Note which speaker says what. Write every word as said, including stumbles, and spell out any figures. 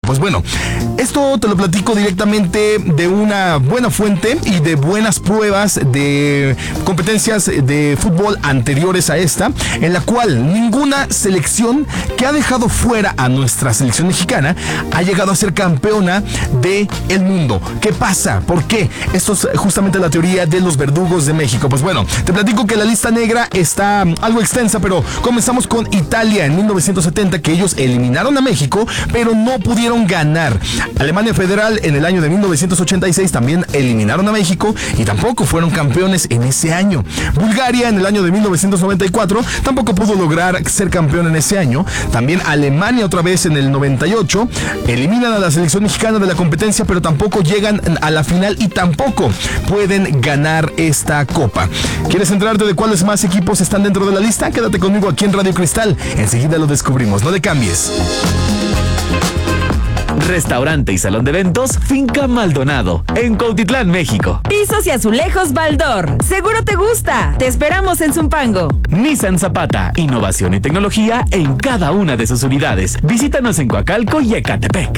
Speaker 1: Pues bueno, esto te lo platico directamente de una buena fuente y de buenas pruebas de competencias de fútbol anteriores a esta, en la cual ninguna selección que ha dejado fuera a nuestra selección mexicana ha llegado a ser campeona del mundo. ¿Qué pasa? ¿Por qué? Esto es justamente la teoría de los verdugos de México. Pues bueno, te platico que la lista negra está algo extensa, pero comenzamos con Italia en mil novecientos setenta, que ellos eliminaron a México, pero no pudieron ganar. Alemania Federal en el año de mil novecientos ochenta y seis también eliminaron a México y tampoco fueron campeones en ese año. Bulgaria en el año de mil novecientos noventa y cuatro tampoco pudo lograr ser campeón en ese año. También Alemania otra vez en el noventa y ocho eliminan a la selección mexicana de la competencia, pero tampoco llegan a la final y tampoco pueden ganar esta copa. ¿Quieres enterarte de cuáles más equipos están dentro de la lista? Quédate conmigo aquí en Radio Cristal. Enseguida lo descubrimos. No le cambies.
Speaker 2: Restaurante y salón de eventos Finca Maldonado, en Cuautitlán, México.
Speaker 3: Pisos y azulejos Baldor. Seguro te gusta. Te esperamos en Zumpango.
Speaker 2: Nissan Zapata, innovación y tecnología en cada una de sus unidades. Visítanos en Coacalco y Ecatepec.